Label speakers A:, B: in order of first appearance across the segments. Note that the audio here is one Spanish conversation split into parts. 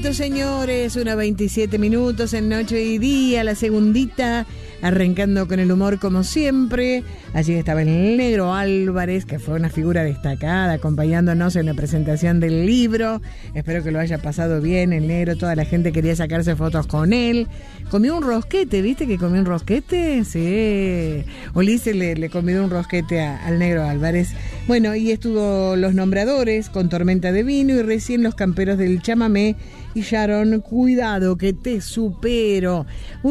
A: Señoritos, señores, 1:27 en Noche y Día, la segundita, arrancando con el humor como siempre. Allí estaba el Negro Álvarez, que fue una figura destacada, acompañándonos en la presentación del libro. Espero que lo haya pasado bien el Negro, toda la gente quería sacarse fotos con él. Comió un rosquete, ¿viste que comió un rosquete? Sí, Ulises le comió un rosquete al Negro Álvarez. Bueno, y estuvo Los Nombradores con Tormenta de Vino, y recién Los Camperos del Chamamé y Sharon, Cuidado que te supero.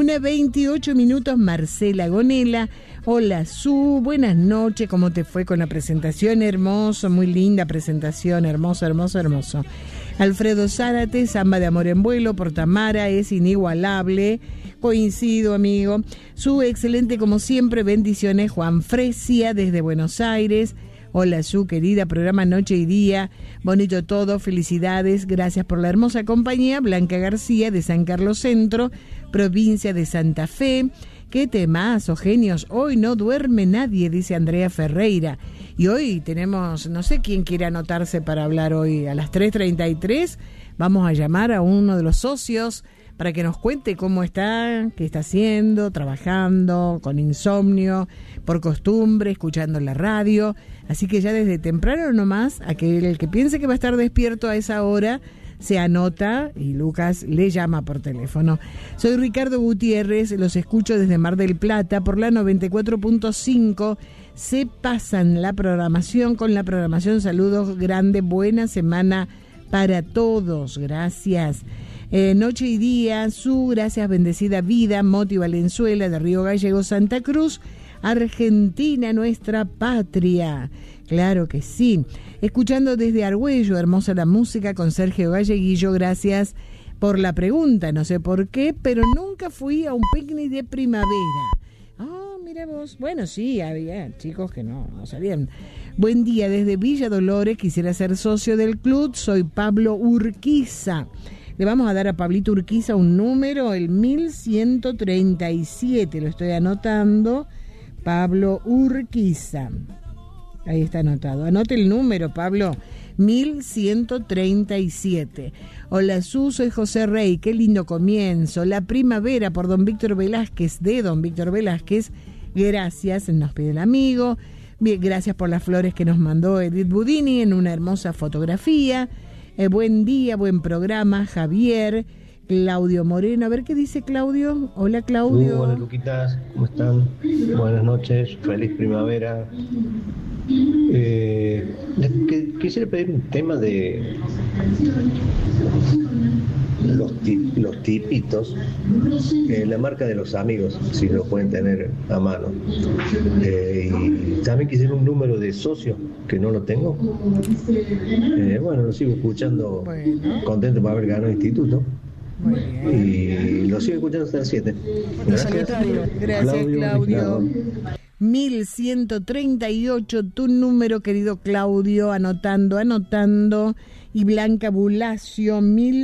A: 1:28, Marcela Gonela. Hola Su, buenas noches, ¿cómo te fue con la presentación? Hermoso, muy linda presentación, hermoso, hermoso, hermoso. Alfredo Zárate, Samba de Amor en Vuelo por Tamara, es inigualable. Coincido, amigo. Su, excelente como siempre, bendiciones. Juan Fresia desde Buenos Aires. Hola Su, querida, programa Noche y Día, bonito todo, felicidades, gracias por la hermosa compañía. Blanca García de San Carlos Centro, provincia de Santa Fe. Qué temazo, genios, hoy no duerme nadie, dice Andrea Ferreira. Y hoy tenemos, no sé quién quiere anotarse para hablar hoy, a las 3:33 vamos a llamar a uno de los socios para que nos cuente cómo está, qué está haciendo, trabajando, con insomnio, por costumbre, escuchando la radio. Así que ya desde temprano nomás, el que piense que va a estar despierto a esa hora, se anota y Lucas le llama por teléfono. Soy Ricardo Gutiérrez, los escucho desde Mar del Plata por la 94.5. Se pasan la programación con la programación. Saludos, grande, buena semana para todos. Gracias. Noche y Día, Su, gracias, bendecida vida. Moti Valenzuela de Río Gallegos, Santa Cruz, Argentina, nuestra patria. Claro que sí. Escuchando desde Argüello, hermosa la música con Sergio Galleguillo. Gracias por la pregunta, no sé por qué, pero nunca fui a un picnic de primavera. Mira vos. Bueno, sí, había chicos que no sabían. Buen día, desde Villa Dolores, quisiera ser socio del club, soy Pablo Urquiza. Le vamos a dar a Pablito Urquiza un número, el 1137, lo estoy anotando. Pablo Urquiza. Ahí está anotado. Anote el número, Pablo. 1137. Hola, Su, soy José Rey. Qué lindo comienzo. La primavera por Don Víctor Velázquez, de Don Víctor Velázquez. Gracias, nos pide el amigo. Bien, gracias por las flores que nos mandó Edith Budini en una hermosa fotografía. Buen día, buen programa, Javier. Claudio Moreno, a ver qué dice Claudio. Hola, Claudio.
B: Hola, Luquitas, ¿cómo están? Buenas noches, feliz primavera. Quisiera pedir un tema de los tipitos, la marca de los amigos, si lo pueden tener a mano. Y también quisiera un número de socio, que no lo tengo. Bueno, lo sigo escuchando, contento por haber ganado el instituto. Y lo sigo escuchando hasta las 7.
A: Gracias, Claudio. 1138, tu número, querido Claudio, anotando. Y Blanca Bulacio,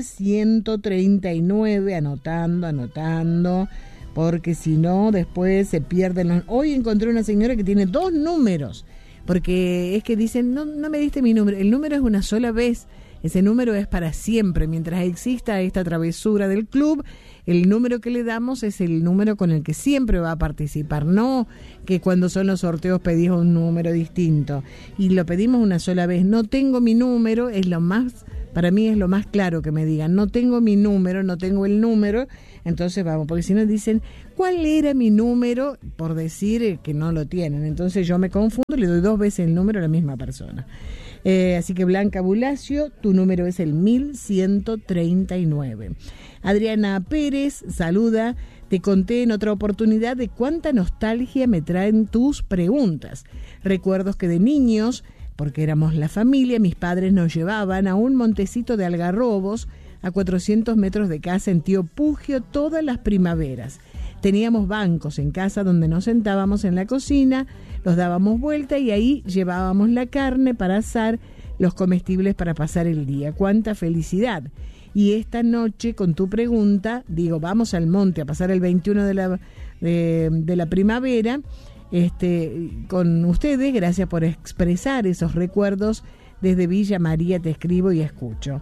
A: 1139, anotando, porque si no, después se pierden. Hoy encontré una señora que tiene 2 números, porque es que dicen, no me diste mi número, el número es una sola vez. Ese número es para siempre, mientras exista esta travesura del club, el número que le damos es el número con el que siempre va a participar, no que cuando son los sorteos pedís un número distinto, y lo pedimos una sola vez. No tengo mi número, para mí es lo más claro que me digan, no tengo mi número, no tengo el número, entonces vamos, porque si no dicen, ¿cuál era mi número? Por decir que no lo tienen, entonces yo me confundo y le doy 2 veces el número a la misma persona. Así que Blanca Bulacio, tu número es el 1139. Adriana Pérez saluda. Te conté en otra oportunidad de cuánta nostalgia me traen tus preguntas. Recuerdos que de niños, porque éramos la familia, mis padres nos llevaban a un montecito de algarrobos a 400 metros de casa en Tío Pugio todas las primaveras. Teníamos bancos en casa donde nos sentábamos en la cocina, los dábamos vuelta y ahí llevábamos la carne para asar, los comestibles para pasar el día. ¡Cuánta felicidad! Y esta noche, con tu pregunta, digo, vamos al monte a pasar el 21 de la primavera, con ustedes. Gracias por expresar esos recuerdos. Desde Villa María te escribo y escucho.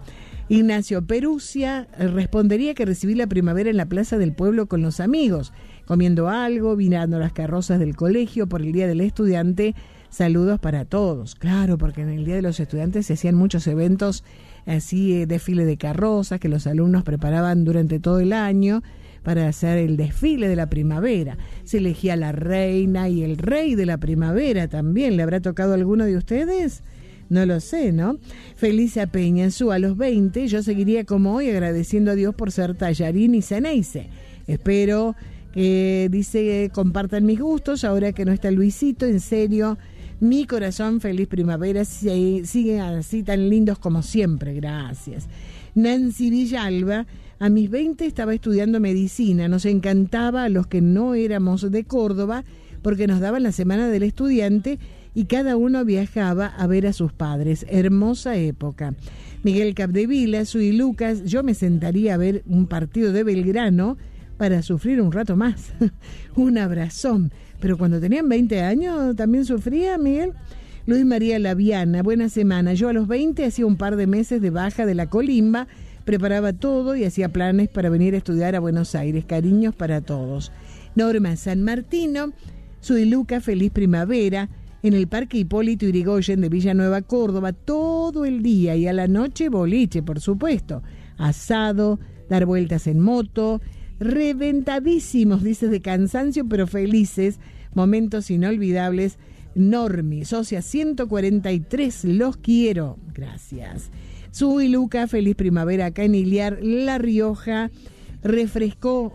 A: Ignacio Perusia respondería que recibí la primavera en la plaza del pueblo con los amigos, comiendo algo, mirando las carrozas del colegio por el Día del Estudiante. Saludos para todos. Claro, porque en el Día de los Estudiantes se hacían muchos eventos, así desfile de carrozas que los alumnos preparaban durante todo el año para hacer el desfile de la primavera. Se elegía la reina y el rey de la primavera también. ¿Le habrá tocado a alguno de ustedes? No lo sé, ¿no? Felicia Peñazú, a los 20, yo seguiría como hoy agradeciendo a Dios por ser tallarín y ceneice. Espero que, dice, compartan mis gustos ahora que no está Luisito, en serio. Mi corazón, feliz primavera, siguen así tan lindos como siempre, gracias. Nancy Villalba, a mis 20 estaba estudiando medicina, nos encantaba a los que no éramos de Córdoba porque nos daban la semana del estudiante y cada uno viajaba a ver a sus padres. Hermosa época. Miguel Capdevila, Sui Lucas, yo me sentaría a ver un partido de Belgrano para sufrir un rato más. Un abrazón. Pero cuando tenían 20 años también sufría, Miguel. Luis María Laviana, buena semana. Yo a los 20 hacía un par de meses de baja de la colimba, preparaba todo y hacía planes para venir a estudiar a Buenos Aires. Cariños para todos. Norma San Martino, Sui Luca, feliz primavera. En el Parque Hipólito Yrigoyen de Villanueva, Córdoba, todo el día y a la noche boliche, por supuesto. Asado, dar vueltas en moto, reventadísimos, dices, de cansancio, pero felices, momentos inolvidables. Normi, socia 143, los quiero. Gracias. Sui Luca, feliz primavera acá en Iliar, La Rioja. Refrescó,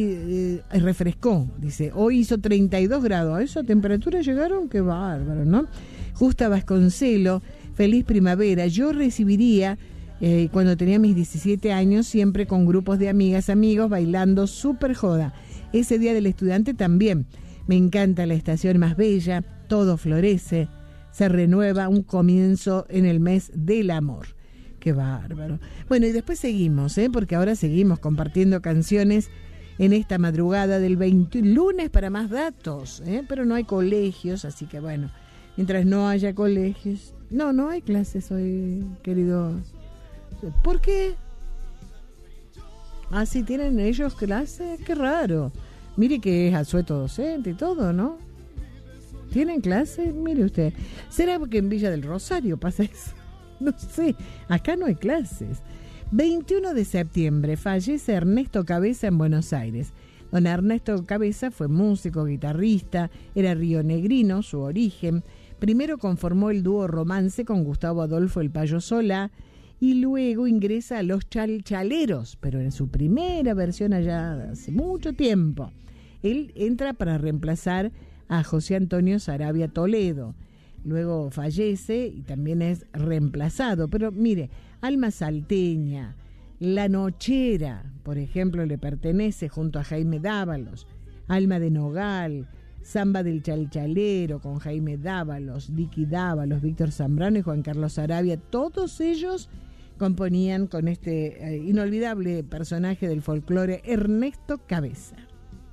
A: dice, hoy hizo 32 grados. ¿A esa temperatura llegaron? Qué bárbaro, ¿no? Justa Vasconcelo, feliz primavera. Yo recibiría, cuando tenía mis 17 años, siempre con grupos de amigas, amigos, bailando súper joda. Ese Día del Estudiante también. Me encanta la estación más bella, todo florece, se renueva, un comienzo en el mes del amor. Qué bárbaro. Bueno, y después seguimos, porque ahora seguimos compartiendo canciones en esta madrugada del 20 lunes para más datos, pero no hay colegios, así que bueno, mientras no haya colegios, no hay clases hoy, querido. ¿Por qué? Ah, sí, tienen ellos clases, qué raro. Mire que es asueto docente y todo, ¿no? ¿Tienen clases? Mire usted. ¿Será porque en Villa del Rosario pasa eso? No sé, acá no hay clases. 21 de septiembre fallece Ernesto Cabeza en Buenos Aires. Don Ernesto Cabeza fue músico, guitarrista, era rionegrino, su origen. Primero conformó el dúo Romance con Gustavo Adolfo El Payo Solá y luego ingresa a Los Chalchaleros, pero en su primera versión allá hace mucho tiempo. Él entra para reemplazar a José Antonio Sarabia Toledo. Luego fallece y también es reemplazado. Pero mire, Alma Salteña, La Nochera, por ejemplo, le pertenece junto a Jaime Dávalos. Alma de Nogal, Samba del Chalchalero con Jaime Dávalos, Dicky Dávalos, Víctor Zambrano y Juan Carlos Sarabia. Todos ellos componían con este inolvidable personaje del folclore, Ernesto Cabeza.